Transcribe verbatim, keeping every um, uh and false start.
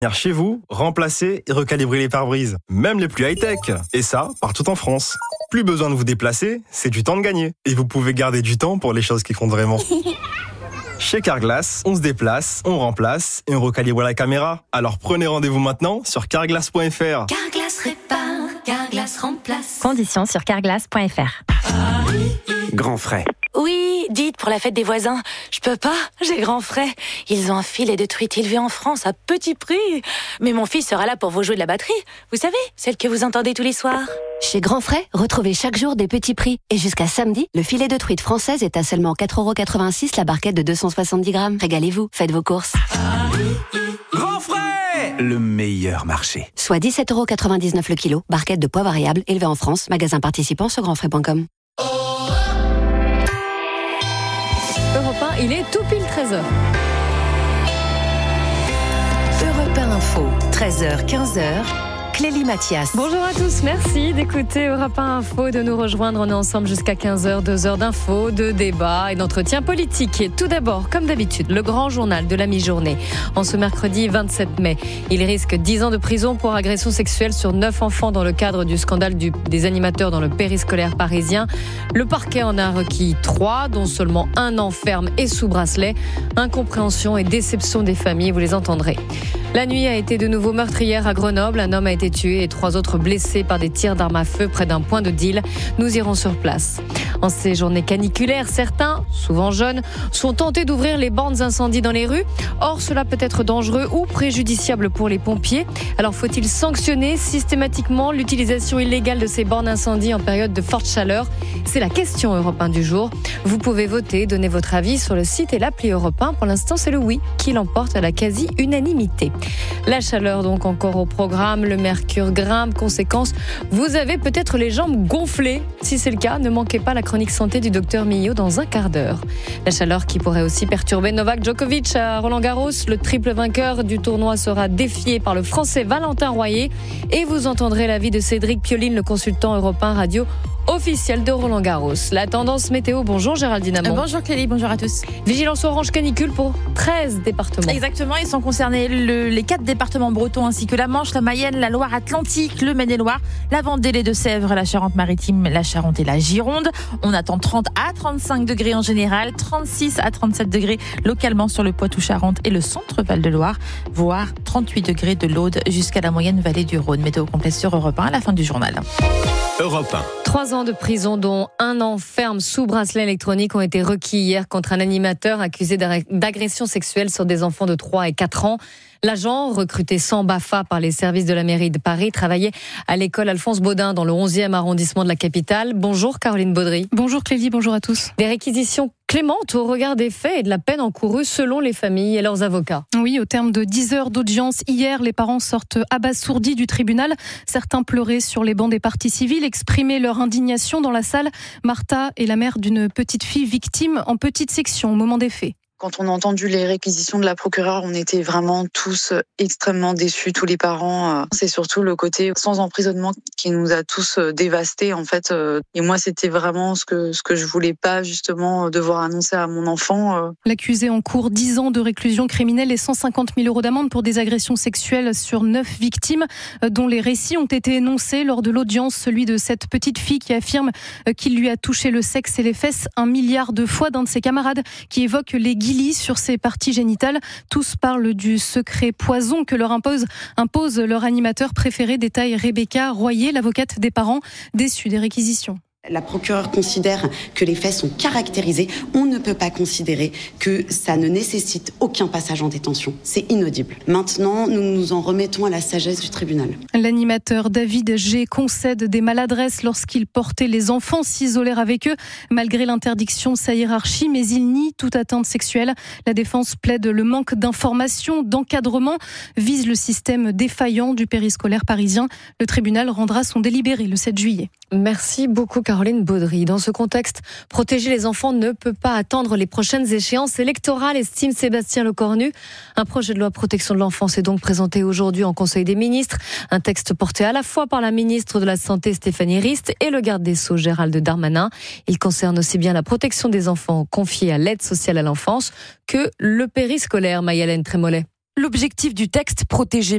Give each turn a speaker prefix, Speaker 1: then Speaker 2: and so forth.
Speaker 1: Venir chez vous, remplacer et recalibrer les pare-brises, même les plus high-tech. Et ça, partout en France. Plus besoin de vous déplacer, c'est du temps de gagner. Et vous pouvez garder du temps pour les choses qui comptent vraiment. Chez Carglass, on se déplace, on remplace et on recalibre la caméra. Alors prenez rendez-vous maintenant sur carglass point f r.
Speaker 2: Carglass répare, Carglass remplace.
Speaker 3: Conditions sur carglass point f r.
Speaker 4: Grand frais.
Speaker 2: Oui, dites pour la fête des voisins. Je peux pas, j'ai grand frais. Ils ont un filet de truite élevé en France à petit prix. Mais mon fils sera là pour vous jouer de la batterie. Vous savez, celle que vous entendez tous les soirs.
Speaker 5: Chez Grand Frais, retrouvez chaque jour des petits prix. Et jusqu'à samedi, le filet de truite française est à seulement quatre euros quatre-vingt-six la barquette de deux cent soixante-dix grammes. Régalez-vous, faites vos courses.
Speaker 4: Grand frais, le meilleur marché.
Speaker 5: Soit dix-sept euros quatre-vingt-dix-neuf le kilo, barquette de poids variable élevée en France. Magasin participant sur grand frais point com.
Speaker 6: Europe un, il est tout pile treize heures.
Speaker 7: Europe un Info, treize heures quinze heures. Clélie Mathias.
Speaker 6: Bonjour à tous, merci d'écouter Europe un Info, de nous rejoindre. On est ensemble jusqu'à quinze heures, deux heures d'infos, de débats et d'entretiens politiques. Tout d'abord, comme d'habitude, le grand journal de la mi-journée. En ce mercredi vingt-sept mai, il risque dix ans de prison pour agression sexuelle sur neuf enfants dans le cadre du scandale du, des animateurs dans le périscolaire parisien. Le parquet en a requis trois, dont seulement un an ferme et sous bracelet. Incompréhension et déception des familles, vous les entendrez. La nuit a été de nouveau meurtrière à Grenoble. Un homme a été tué et trois autres blessés par des tirs d'armes à feu près d'un point de deal. Nous irons sur place. En ces journées caniculaires, certains, souvent jeunes, sont tentés d'ouvrir les bornes incendie dans les rues. Or, cela peut être dangereux ou préjudiciable pour les pompiers. Alors, faut-il sanctionner systématiquement l'utilisation illégale de ces bornes incendie en période de forte chaleur ? C'est la question Europe un du jour. Vous pouvez voter, donner votre avis sur le site et l'appli Europe un. Pour l'instant, c'est le oui qui l'emporte à la quasi-unanimité. La chaleur donc encore au programme, le mercure grimpe, conséquence, vous avez peut-être les jambes gonflées. Si c'est le cas, ne manquez pas la chronique santé du docteur Millot dans un quart d'heure. La chaleur qui pourrait aussi perturber Novak Djokovic à Roland-Garros. Le triple vainqueur du tournoi sera défié par le Français Valentin Royer. Et vous entendrez l'avis de Cédric Pioline, le consultant Europe un Radio officiel de Roland-Garros. La tendance météo, bonjour Géraldine Amont.
Speaker 8: Euh, bonjour Clélie, bonjour à tous.
Speaker 6: Vigilance orange canicule pour treize départements.
Speaker 8: Exactement, ils sont concernés le, les quatre départements bretons ainsi que la Manche, la Mayenne, la Loire-Atlantique, le Maine-et-Loire, la Vendée, les Deux-Sèvres, la Charente-Maritime, la Charente et la Gironde. On attend trente à trente-cinq degrés en général, trente-six à trente-sept degrés localement sur le Poitou-Charentes et le centre Val-de-Loire, voire trente-huit degrés de l'Aude jusqu'à la moyenne vallée du Rhône. Météo complète sur Europe un à la fin du journal.
Speaker 4: Europe un.
Speaker 6: Trois ans de prison, dont un an ferme sous bracelet électronique, ont été requis hier contre un animateur accusé d'agression sexuelle sur des enfants de trois et quatre ans. L'agent, recruté sans B A F A par les services de la mairie de Paris, travaillait à l'école Alphonse Baudin dans le onzième arrondissement de la capitale. Bonjour Caroline Baudry.
Speaker 9: Bonjour Clélie, bonjour à tous.
Speaker 6: Des réquisitions clémentes au regard des faits et de la peine encourue selon les familles et leurs avocats.
Speaker 9: Oui, au terme de dix heures d'audience hier, les parents sortent abasourdis du tribunal. Certains pleuraient sur les bancs des parties civiles, exprimaient leur indignation dans la salle. Martha est la mère d'une petite fille victime en petite section au moment des faits.
Speaker 10: Quand on a entendu les réquisitions de la procureure, on était vraiment tous extrêmement déçus, tous les parents. C'est surtout le côté sans emprisonnement qui nous a tous dévastés, en fait. Et moi, c'était vraiment ce que, ce que je voulais pas, justement, devoir annoncer à mon enfant.
Speaker 9: L'accusé encourt dix ans de réclusion criminelle et cent cinquante mille euros d'amende pour des agressions sexuelles sur neuf victimes, dont les récits ont été énoncés lors de l'audience. Celui de cette petite fille qui affirme qu'il lui a touché le sexe et les fesses un milliard de fois, d'un de ses camarades qui évoque les guillis sur ses parties génitales. Tous parlent du secret poison que leur impose, impose leur animateur préféré, détaille Rebecca Royer, l'avocate des parents déçus des réquisitions.
Speaker 11: La procureure considère que les faits sont caractérisés. On ne peut pas considérer que ça ne nécessite aucun passage en détention. C'est inaudible. Maintenant, nous nous en remettons à la sagesse du tribunal.
Speaker 9: L'animateur David G concède des maladresses lorsqu'il portait les enfants s'isoler avec eux, malgré l'interdiction de sa hiérarchie, mais il nie toute atteinte sexuelle. La défense plaide le manque d'information, d'encadrement, vise le système défaillant du périscolaire parisien. Le tribunal rendra son délibéré le sept juillet.
Speaker 6: Merci beaucoup Caroline Baudry. Dans ce contexte, protéger les enfants ne peut pas attendre les prochaines échéances électorales, estime Sébastien Lecornu. Un projet de loi protection de l'enfance est donc présenté aujourd'hui en Conseil des ministres. Un texte porté à la fois par la ministre de la Santé Stéphanie Rist et le garde des Sceaux Gérald Darmanin. Il concerne aussi bien la protection des enfants confiés à l'aide sociale à l'enfance que le périscolaire, Maï-Hélène Trémollet.
Speaker 12: L'objectif du texte, protéger